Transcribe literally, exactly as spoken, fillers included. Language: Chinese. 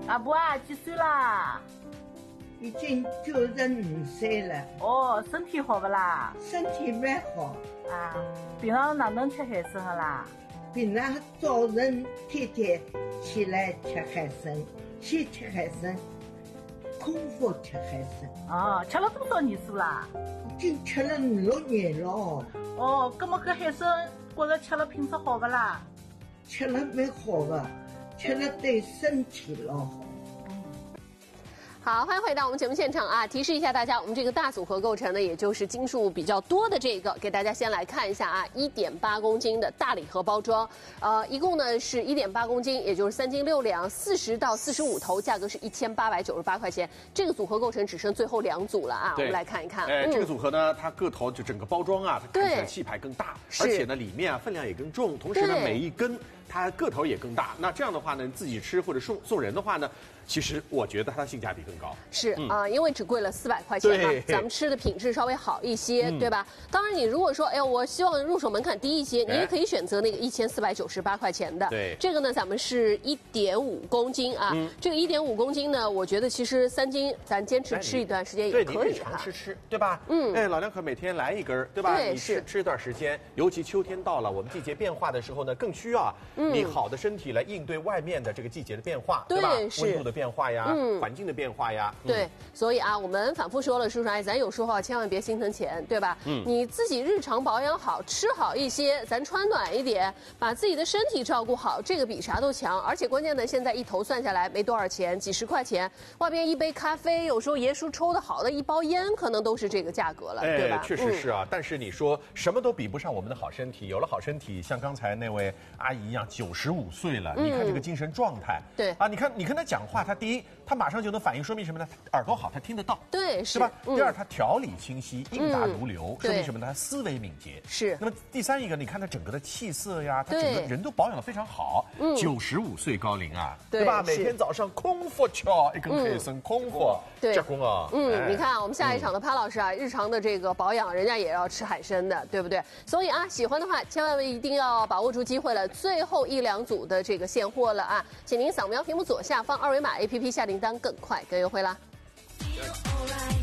阿婆啊，几岁啦？ 已经九十五岁了。 哦，身体好不啦？ 身体蛮好。 啊，平常哪能吃海参的啦？ 平常早晨天天起来吃海参，先吃海参，空腹吃海参。 哦，吃了多少年数啦？ 已经吃了五六年了。 哦，那么搿海参觉着吃了品质好不啦？ 吃了蛮好的，吃了对身体老好。 好，欢迎回到我们节目现场啊！提示一下大家，我们这个大组合构成呢，也就是斤数比较多的这个，给大家先来看一下啊，一点八公斤的大礼盒包装，呃，一共呢是一点八公斤，也就是三斤六两，四十到四十五头，价格是一千八百九十八块钱。这个组合构成只剩最后两组了啊，我们来看一看。 哎， 嗯、 这个组合呢，它个头就整个包装啊，它看起来气派更大，而且呢里面啊分量也更重，同时呢每一根它个头也更大。那这样的话呢，自己吃或者送送人的话呢，其实我觉得它性价比更高。 是啊、嗯呃，因为只贵了四百块钱嘛，咱们吃的品质稍微好一些，嗯、对吧？当然，你如果说，哎呀，我希望入手门槛低一些，你也可以选择那个一千四百九十八块钱的。 对， 这个呢，咱们是一点五公斤啊。嗯、这个一点五公斤呢，我觉得其实三斤咱坚持吃一段时间也可以、啊。 对，你日常吃吃，对吧？嗯，哎，老两口每天来一根，对吧？ 对， 你吃吃一段时间，尤其秋天到了，我们季节变化的时候呢，更需要你好的身体来应对外面的这个季节的变化，对吧？温度的变化呀，嗯，环境的变化呀。 对，所以啊，我们反复说了，叔叔阿姨，咱有说话千万别心疼钱，对吧？嗯，你自己日常保养好，吃好一些，咱穿暖一点，把自己的身体照顾好，这个比啥都强。而且关键呢，现在一头算下来没多少钱，几十块钱，外边一杯咖啡，有时候爷叔抽的好的一包烟，可能都是这个价格了， 哎、 对吧？ 确实是啊。嗯、但是你说什么都比不上我们的好身体，有了好身体，像刚才那位阿姨一样，九十五岁了，嗯、你看这个精神状态， 对啊，你看你跟他讲话，他第一，他马上就能反应，说明什么呢？他耳朵好，他听得到， 对， 是吧？ 嗯、 第二，他条理清晰，应答如流， 嗯、 说明什么呢？他思维敏捷。 是。 那么第三一个，你看他整个的气色呀，他整个人都保养得非常好。嗯。九十五岁高龄啊，对吧？每天早上空腹吃一根海参，空腹加工啊。 嗯，哎、你看我们下一场的潘老师啊，日常的这个保养，人家也要吃海参的，对不对？所以啊，喜欢的话，千万一定要把握住机会了，最后一两组的这个现货了啊，请您扫描屏幕左下方二维码 A P P 下订单，更快更优惠啦。